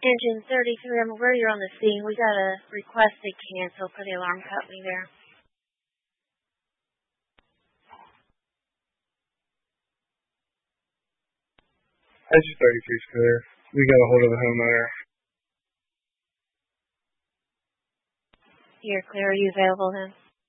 Engine 33, I'm aware you're on the scene. We got a request to cancel for the alarm company there. Engine 33 is clear. We got a hold of the homeowner. You're clear. Are you available then?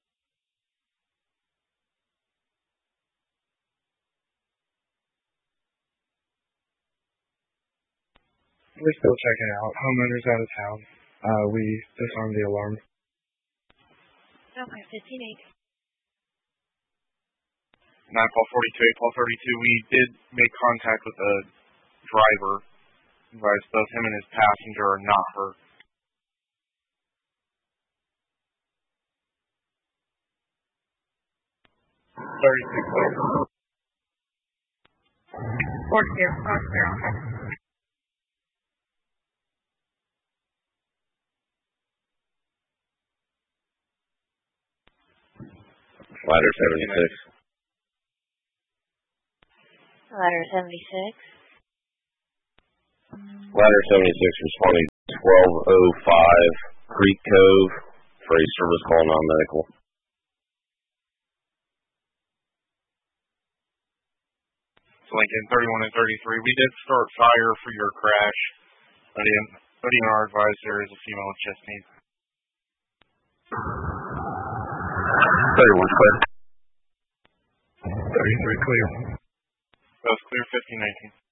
We're still checking out. Homeowner's out of town. We disarmed the alarm. Okay, 15-8. 9-Paul 42, 8-Paul 32, we did make contact with the driver. Advised both him and his passenger are not hurt. 36 clear. Fourth clear. Ladder 76. Ladder 76. Ladder 76 responding 1205 Creek Cove for a service call non-medical. Lincoln 31 and 33, we did start fire for your crash. But in our advice, there is a female with chest need. 31 clear. 33 clear. Both clear, 15-19.